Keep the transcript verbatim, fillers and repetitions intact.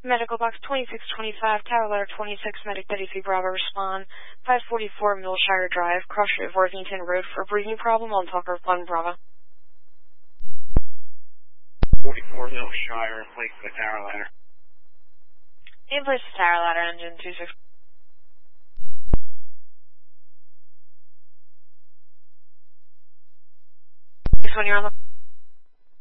Medical box twenty-six twenty-five, tower letter twenty-six, medic thirty-three Bravo, respond. five forty-four Millshire Drive, cross street of Worthington Road for a breathing problem on Tucker one Bravo. forty-four Millshire, place the tower ladder. In place the tower ladder, engine two six. When you're on the